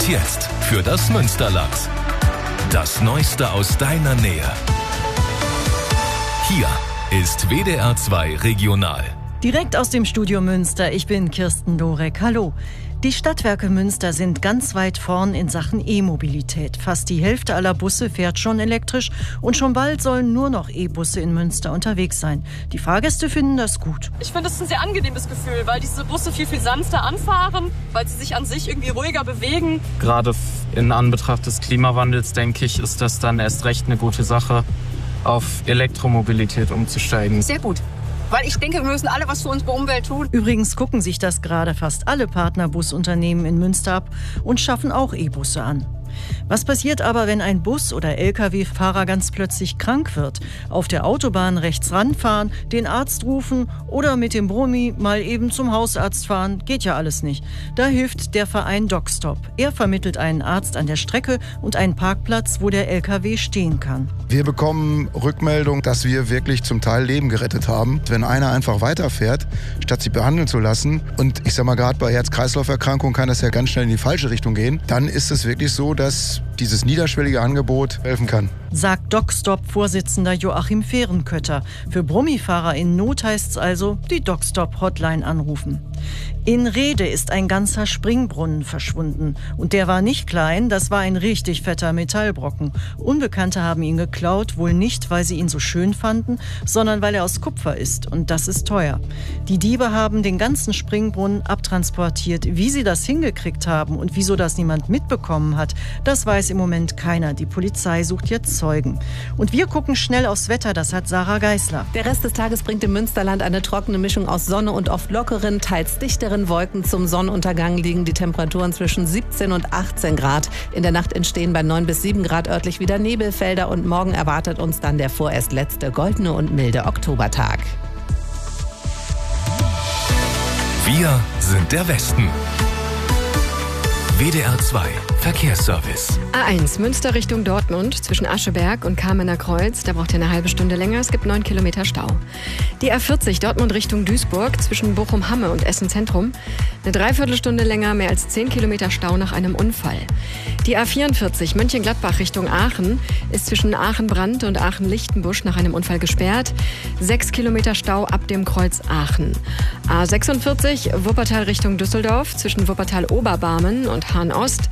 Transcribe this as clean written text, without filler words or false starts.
Und jetzt für das Münsterland. Das Neueste aus deiner Nähe. Hier ist WDR 2 Regional. Direkt aus dem Studio Münster, ich bin Kirsten Dorek. Hallo. Die Stadtwerke Münster sind ganz weit vorn in Sachen E-Mobilität. Fast die Hälfte aller Busse fährt schon elektrisch und schon bald sollen nur noch E-Busse in Münster unterwegs sein. Die Fahrgäste finden das gut. Ich finde, es ist ein sehr angenehmes Gefühl, weil diese Busse viel sanfter anfahren, weil sie sich an sich irgendwie ruhiger bewegen. Gerade in Anbetracht des Klimawandels, denke ich, ist das dann erst recht eine gute Sache, auf Elektromobilität umzusteigen. Sehr gut. Weil ich denke, wir müssen alle was für unsere Umwelt tun. Übrigens gucken sich das gerade fast alle Partnerbusunternehmen in Münster ab und schaffen auch E-Busse an. Was passiert aber, wenn ein Bus- oder Lkw-Fahrer ganz plötzlich krank wird? Auf der Autobahn rechts ranfahren, den Arzt rufen oder mit dem Brummi mal eben zum Hausarzt fahren? Geht ja alles nicht. Da hilft der Verein DocStop. Er vermittelt einen Arzt an der Strecke und einen Parkplatz, wo der Lkw stehen kann. Wir bekommen Rückmeldung, dass wir wirklich zum Teil Leben gerettet haben. Wenn einer einfach weiterfährt, statt sich behandeln zu lassen, und ich sag mal, gerade bei Herz-Kreislauf-Erkrankungen kann das ja ganz schnell in die falsche Richtung gehen, dann ist es wirklich so, dass dieses niederschwellige Angebot helfen kann. Sagt DocStop-Vorsitzender Joachim Fehrenkötter. Für Brummifahrer in Not heißt es also, die DocStop-Hotline anrufen. In Rhede ist ein ganzer Springbrunnen verschwunden. Und der war nicht klein, das war ein richtig fetter Metallbrocken. Unbekannte haben ihn geklaut, wohl nicht, weil sie ihn so schön fanden, sondern weil er aus Kupfer ist. Und das ist teuer. Die Diebe haben den ganzen Springbrunnen abtransportiert. Wie sie das hingekriegt haben und wieso das niemand mitbekommen hat, das weiß im Moment keiner. Die Polizei sucht jetzt Zeugen. Und wir gucken schnell aufs Wetter, das hat Sarah Geisler. Der Rest des Tages bringt im Münsterland eine trockene Mischung aus Sonne und oft lockeren, teils dichteren Wolken. Zum Sonnenuntergang liegen die Temperaturen zwischen 17 und 18 Grad. In der Nacht entstehen bei 9 bis 7 Grad örtlich wieder Nebelfelder und morgen erwartet uns dann der vorerst letzte goldene und milde Oktobertag. Wir sind der Westen. WDR 2 Verkehrsservice. A1 Münster Richtung Dortmund zwischen Ascheberg und Kamener Kreuz. Da braucht ihr eine halbe Stunde länger. Es gibt 9 Kilometer Stau. Die A40 Dortmund Richtung Duisburg zwischen Bochum-Hamme und Essen Zentrum. Eine Dreiviertelstunde länger, mehr als 10 Kilometer Stau nach einem Unfall. Die A44 Mönchengladbach Richtung Aachen ist zwischen Aachen-Brand und Aachen-Lichtenbusch nach einem Unfall gesperrt. 6 Kilometer Stau ab dem Kreuz Aachen. A46 Wuppertal Richtung Düsseldorf zwischen Wuppertal-Oberbarmen und Hahn Ost.